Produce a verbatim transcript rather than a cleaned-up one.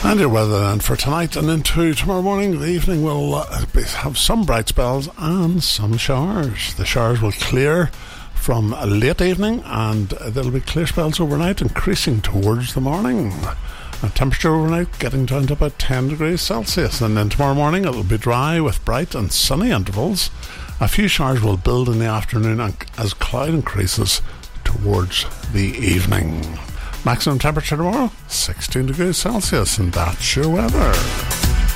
And your weather then for tonight and into tomorrow morning. The evening will uh, have some bright spells and some showers. The showers will clear from a late evening, and there'll be clear spells overnight, increasing towards the morning. The temperature overnight getting down to about ten degrees Celsius, and then tomorrow morning it'll be dry with bright and sunny intervals. A few showers will build in the afternoon as cloud increases towards the evening. Maximum temperature tomorrow, sixteen degrees Celsius, and that's your weather.